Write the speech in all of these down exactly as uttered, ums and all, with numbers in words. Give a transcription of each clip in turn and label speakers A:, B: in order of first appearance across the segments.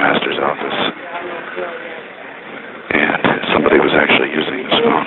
A: master's office, and somebody was actually using this phone.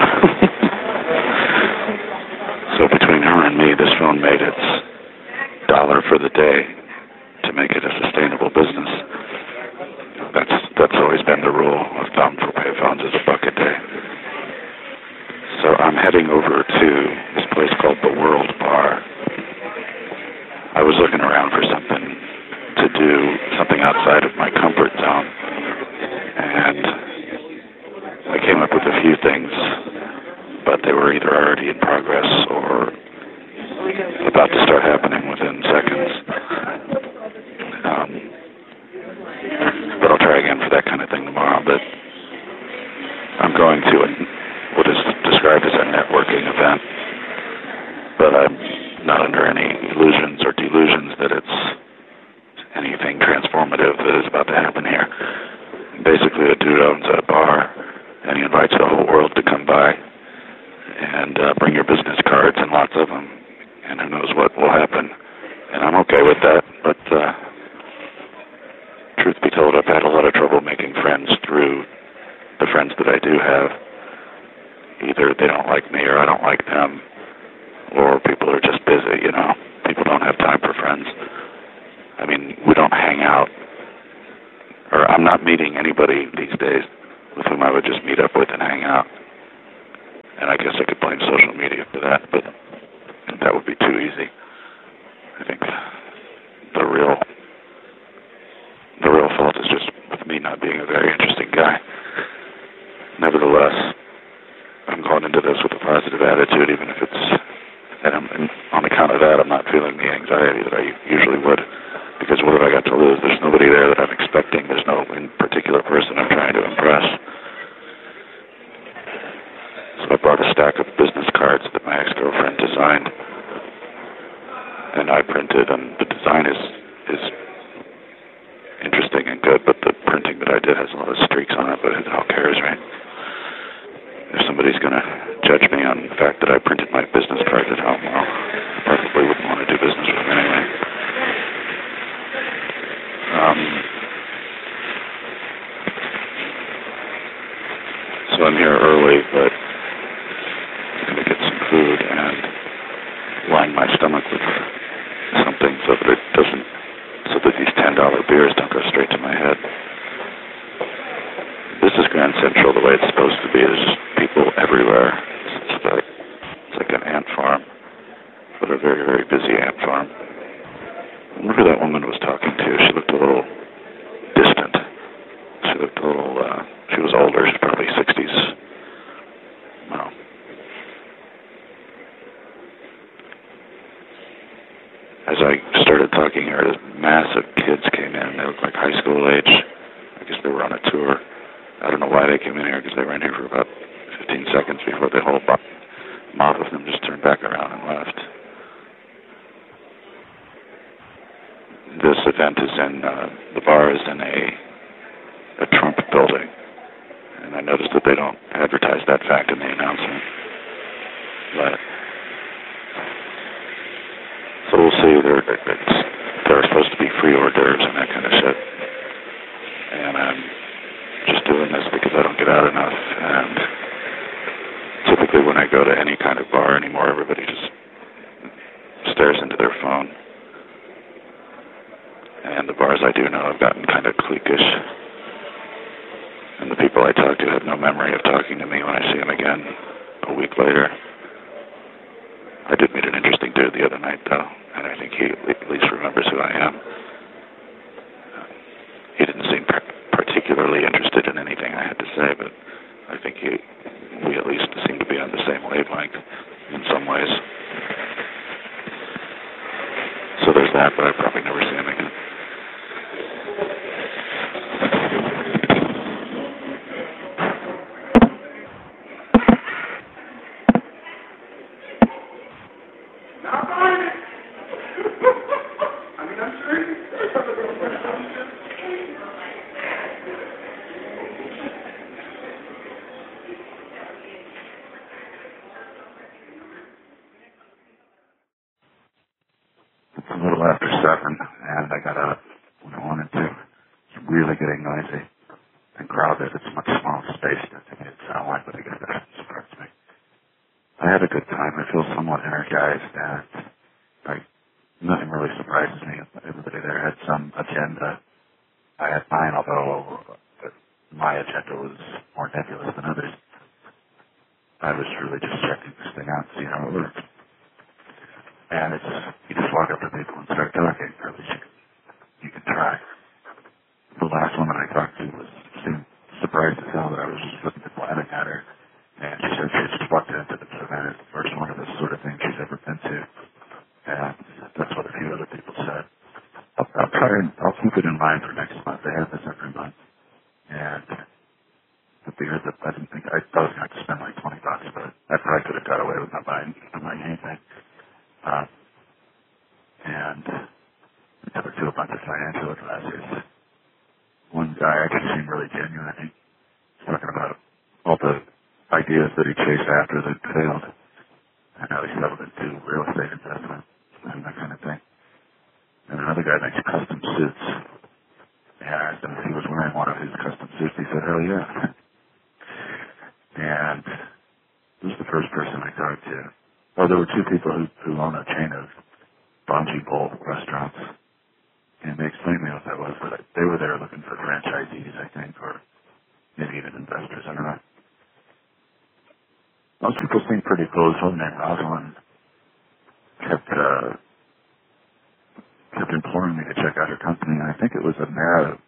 A: So between her and me, this phone made its dollar for the day to make it a sustainable business. That's that's always been the rule of thumb for payphones, is a buck a day. So I'm heading over to this place called The World Bar. I was looking around for something to do, something outside of my comfort zone, and I came up with a few things, but they were either already in progress or about to start happening within seconds. Um, but I'll try again for that kind of thing tomorrow. But I'm going to a, what is described as a networking event, but I'm not under any illusions or delusions that it's anything transformative that is about to happen here. Basically, a dude owns a bar, and he invites the whole world to come by and uh, bring your business cards, and lots of them, and who knows what will happen. And I'm okay with that, but uh, truth be told, I've had a lot of trouble making friends through the friends that I do have. Either they don't like me or I don't like them, or people are just busy, you know. People don't have time for friends. I mean, we don't hang out, or I'm not meeting anybody these days with whom I would just meet up with and hang out. And I guess I could blame social media for that, but that would be too easy. I think the real, the real fault is just with me not being a very interesting guy. Nevertheless, I'm going into this with a positive attitude, even if it's, and, I'm, and on account of that, I'm not feeling the anxiety that I usually would, because what have I got to lose? There's nobody there that I'm expecting. There's no in particular person I'm trying to impress. So I brought a stack of business cards that my ex-girlfriend designed, and I printed, and the design is, is interesting and good, but the printing that I did has a lot of streaks on it, but who cares, right? If somebody's going to judge me on the fact that I printed my business cards at home, well, I probably wouldn't want to do business with them anyway. Um, so I'm here early, but I'm going to get some food and line my stomach with something so that it doesn't, so that these ten dollar beers don't go straight to my head. This is Grand Central the way it's supposed to be. There's just people everywhere. It's like, it's like an ant farm, but a very, very busy ant farm. I wonder who that woman was talking to. She looked a little distant. She looked a little, uh, she was older. She's probably sixties. Well, as I started talking here, this mass of kids came in. They looked like high school age. I guess they were on a tour. I don't know why they came in here, because they were in here for about fifteen seconds before the whole mob of them just turned back around and left. This event is in, uh, the bar is in a, a Trump building, and I noticed that they don't advertise that fact in the announcement. But, so we'll see. There, it's, there are supposed to be free hors d'oeuvres and that kind of shit. And I'm just doing this because I don't get out enough, and typically when I go to any kind of bar anymore, everybody just stares into their phone. And the bars I do know have gotten kind of cliquish, and the people I talk to have no memory of talking to me when I see them again a week later. I did meet an interesting dude the other night, though, and I think he at least remembers who I am. He didn't seem particularly interested in anything I had to say, but I think he, we at least seem to be on the same wavelength in some ways. So there's that, but I'll probably never see him again. really getting noisy and crowded. It's a much smaller space than to make it sound like, but I guess that surprised me. I had a good time. I feel somewhat energized, and like nothing really surprises me. Everybody there had some agenda. I had mine, although my agenda was more nebulous than others. I was really just checking this thing out, see how it works. And it's you just walk up to people and start talking, or at least you can, you can try. The last woman I talked to was seemed surprised as hell that I was just looking at laughing at her. And she said she just walked into the event. It's the first one of this sort of thing she's ever been to. And that's what a few other people said. I'll, I'll try and I'll keep it in mind for next month. They have this every month. And the beer that I didn't think I thought I was going to have to spend like twenty bucks, but I probably could have got away with not buying, not buying anything. Uh, and I took her to a bunch of financial advisors. One guy actually seemed really genuine. He was talking about all the ideas that he chased after that failed, and how he settled into real estate investment and that kind of thing. And another guy makes custom suits. And I asked him if he was wearing one of his custom suits. He said, hell yeah. And this was the first person I talked to. Oh, there were two people who, who own a chain of bungee bowl restaurants. And they explained to me what that was, but they were there looking for franchisees, I think, or maybe even investors. I don't know. Most people seem pretty cool. This woman named Rosalind kept, uh, kept imploring me to check out her company, and I think it was a narrative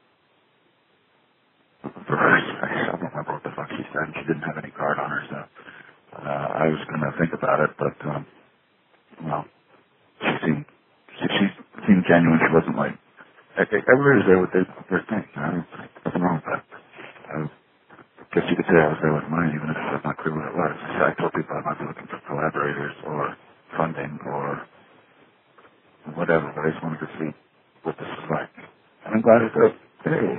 A: for her. I don't remember what the fuck she said. She didn't have any card on her, so uh, I was going to think about it, but, um, well, she seemed, she, she seemed genuine. She wasn't like, I think everybody's there with their, their thing. You know? Nothing wrong with that. I guess you could say I was there with mine, even if it was not clear what it was. I told people I might be looking for collaborators or funding or whatever, but I just wanted to see what this was like. And I'm glad it did. Hey.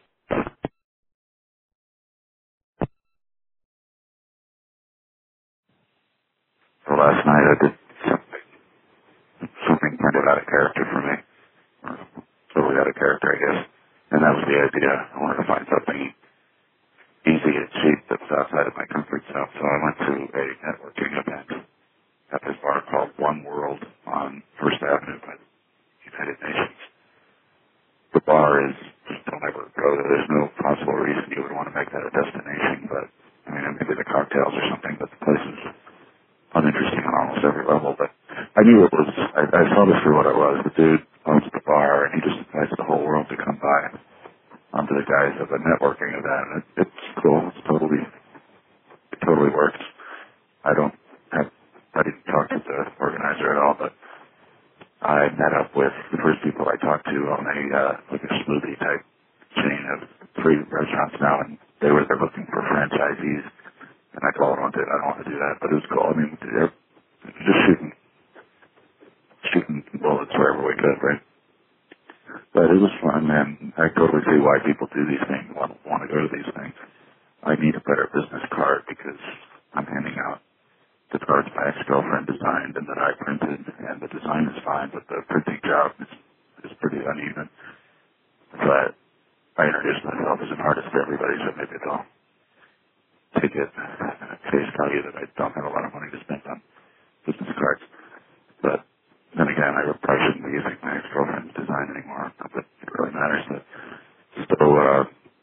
A: So last night I did something, something kind of out of character for me. Or totally out of character, I guess. And that was the idea. I wanted to find something easy and cheap that's outside of my comfort zone. So I went to a networking event at this bar called One World on First Avenue by the United Nations. The bar is, just don't ever go there. There's no possible reason you would want to make that a destination, but, I mean, maybe the cocktails or something, but the place is uninteresting on almost every level. But I knew it was, I, I saw this for what it was. The dude owns the bar, and he just invites the whole world to come by under the guise of a networking event. It, it's cool. It's totally, it totally works. I don't have, I didn't talk to the organizer at all, but I met up with the first people I talked to on a, uh, like a smoothie type chain of three restaurants now, and they were there looking for franchisees. And I told them I don't want to do that, but it was cool. I mean, they're just shooting, shooting bullets wherever we could, right? But it was fun, and I totally see why people do these things, want, want to go to these things. I need a better business card because I'm handing out the cards my ex-girlfriend designed and that I printed, and the design is fine, but the printing job is, is pretty uneven. But I introduced myself as an artist to everybody, so maybe they'll take it at face value that I don't have a lot of money to spend on business cards. But then again, I probably shouldn't be using my ex-girlfriend's design anymore, not that it really matters. But so uh,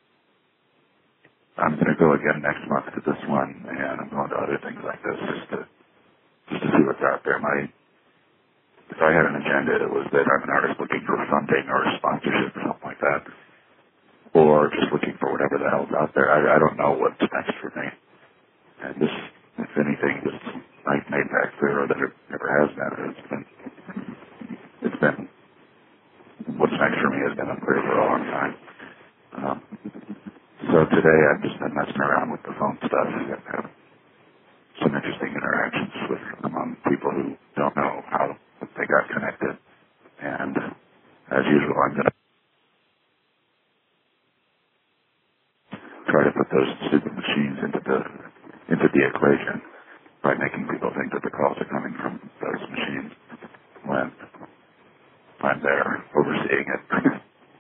A: I'm going to go again next month to this one, and I'm going to other things like this just to just to see what's out there. My if I had an agenda, it was that I'm an artist looking for funding or sponsorship or something like that, or just looking for whatever the hell's out there. I, I don't know what's next for me. And this, if anything, this I've made that clear, or that it never has been. It's been, it's been, what's next for me has been unclear for a long time. Um, so today I've just been messing around with the phone stuff and have some interesting interactions with among people who don't know how they got connected. And as usual, I'm going to try to put those stupid machines into the into the equation by making people think that the calls are coming from those machines when I'm there overseeing it.